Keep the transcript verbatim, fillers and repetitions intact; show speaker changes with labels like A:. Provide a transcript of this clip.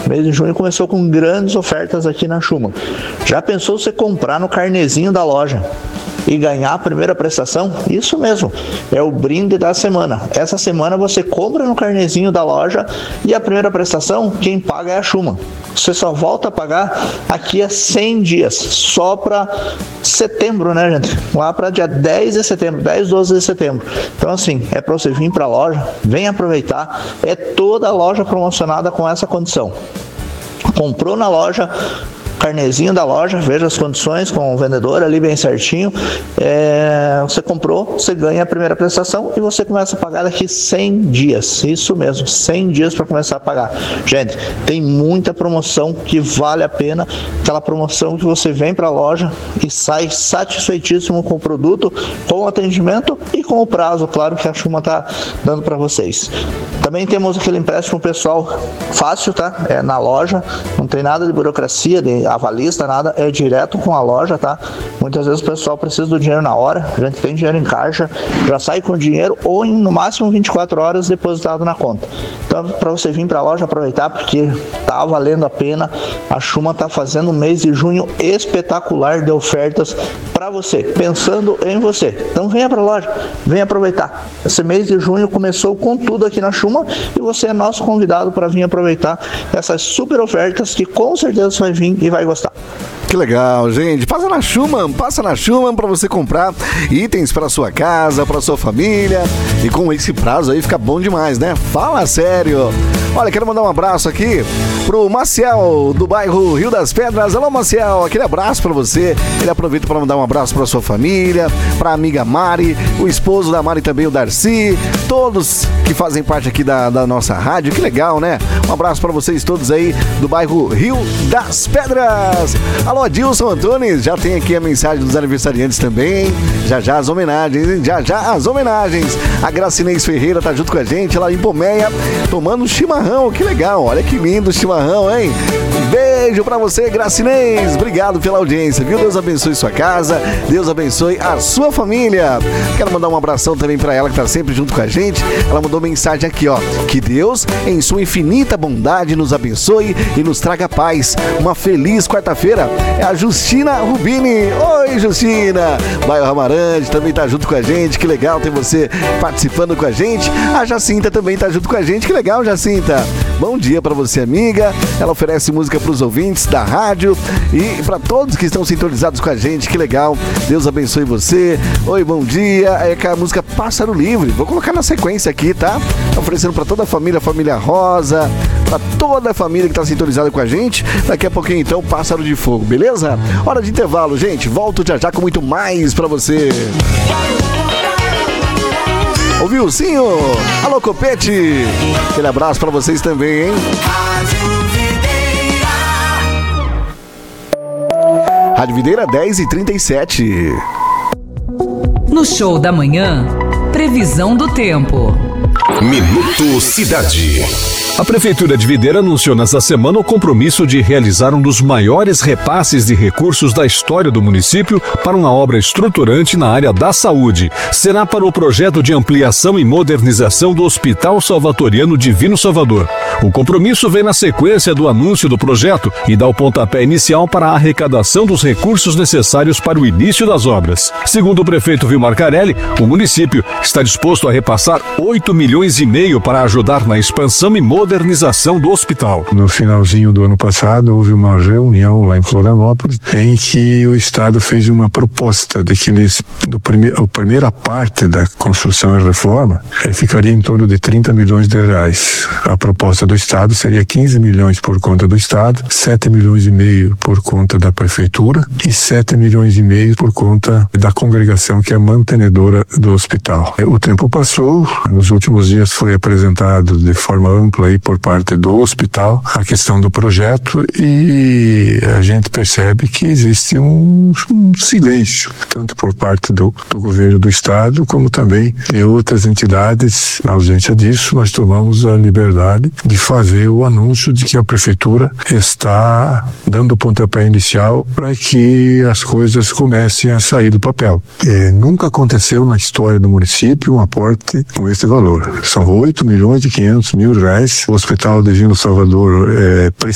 A: Mês de junho começou com grandes ofertas aqui na Schumann. Já pensou você comprar no carnezinho da loja e ganhar a primeira prestação? Isso mesmo, é o brinde da semana. Essa semana você compra no carnezinho da loja e a primeira prestação, quem paga é a Schumann. Você só volta a pagar aqui a cem dias, só para setembro, né, gente? Lá para dia dez de setembro, dez, doze de setembro. Então, assim, é para você vir para a loja, vem aproveitar. É toda a loja promocionada com essa condição. Comprou na loja, carnezinho da loja, veja as condições com o vendedor ali bem certinho. É, você comprou, você ganha a primeira prestação e você começa a pagar daqui cem dias. Isso mesmo, cem dias para começar a pagar. Gente, tem muita promoção que vale a pena. Aquela promoção que você vem para a loja e sai satisfeitíssimo com o produto, com o atendimento e com o prazo, claro, que a Schumann está dando para vocês. Também temos aquele empréstimo pessoal fácil, tá? É na loja, não tem nada de burocracia, de avalista, nada, é direto com a loja, tá? Muitas vezes o pessoal precisa do dinheiro na hora, a gente tem dinheiro em caixa, já sai com o dinheiro ou em no máximo vinte e quatro horas depositado na conta. Então, para você vir para a loja aproveitar, porque tá valendo a pena. A Schumann tá fazendo um mês de junho espetacular de ofertas para você, pensando em você. Então venha para a loja, venha aproveitar. Esse mês de junho começou com tudo aqui na Schumann e você é nosso convidado para vir aproveitar essas super ofertas que com certeza você vai vir e vai gostar.
B: Que legal, gente. Passa na Schumann, passa na Schumann para você comprar itens para sua casa, para sua família. E com esse prazo aí fica bom demais, né? Fala sério. Olha, quero mandar um abraço aqui pro Maciel, do bairro Rio das Pedras. Alô, Maciel, aquele abraço para você. Ele aproveita para mandar um abraço para sua família, para a amiga Mari, o esposo da Mari também, o Darcy, todos que fazem parte aqui da, da nossa rádio. Que legal, né? Um abraço para vocês todos aí do bairro Rio das Pedras. Alô, Adilson Antunes, já tem aqui a mensagem dos aniversariantes também. Já já as homenagens, hein? Já já as homenagens. A Gracinês Ferreira tá junto com a gente lá em Pomeia, tomando um chimarrão. Que legal, olha que lindo o chimarrão, hein? Um beijo pra você, Gracinês. Obrigado pela audiência, viu? Deus abençoe sua casa, Deus abençoe a sua família. Quero mandar um abração também pra ela que tá sempre junto com a gente. Ela mandou mensagem aqui, ó. Que Deus, em sua infinita bondade, nos abençoe e nos traga paz. Uma feliz quarta-feira. É a Justina Rubini. Oi, Justina. Bairro Amarante também tá junto com a gente. Que legal ter você participando com a gente. A Jacinta também tá junto com a gente. Que legal, Jacinta. Bom dia pra você, amiga. Ela oferece música pros ouvintes da rádio e pra todos que estão sintonizados com a gente. Que legal. Deus abençoe você. Oi, bom dia. É com a música Pássaro Livre. Vou colocar na sequência aqui, tá? Oferecendo pra toda a família, a família Rosa, pra toda a família que tá sintonizada com a gente. Daqui a pouquinho, então, Pássaro de Fogo, beleza? Hora de intervalo, gente. Volto já já com muito mais pra você. Ouviu o Cinho? Alô, Copete. Aquele abraço pra vocês também, hein? Rádio Videira dez e trinta e sete.
C: No Show da Manhã, previsão do tempo.
D: Minuto Cidade.
E: A Prefeitura de Videira anunciou nesta semana o compromisso de realizar um dos maiores repasses de recursos da história do município para uma obra estruturante na área da saúde. Será para o projeto de ampliação e modernização do Hospital Salvatoriano Divino Salvador. O compromisso vem na sequência do anúncio do projeto e dá o pontapé inicial para a arrecadação dos recursos necessários para o início das obras. Segundo o prefeito Vilmar Carelli, o município está disposto a repassar oito milhões e meio para ajudar na expansão e modernização modernização do hospital.
F: No finalzinho do ano passado, houve uma reunião lá em Florianópolis em que o Estado fez uma proposta de que eles, do prime, a primeira parte da construção e reforma eh, ficaria em torno de trinta milhões de reais. A proposta do Estado seria quinze milhões por conta do Estado, sete milhões e meio por conta da Prefeitura e sete milhões e meio por conta da congregação que é mantenedora do hospital. O tempo passou, nos últimos dias foi apresentado de forma ampla aí por parte do hospital a questão do projeto e a gente percebe que existe um, um silêncio, tanto por parte do, do governo do estado como também de outras entidades. Na ausência disso, nós tomamos a liberdade de fazer o anúncio de que a prefeitura está dando o pontapé inicial para que as coisas comecem a sair do papel. É, nunca aconteceu na história do município um aporte com esse valor. São oito milhões e quinhentos mil reais. O Hospital Divino Salvador é,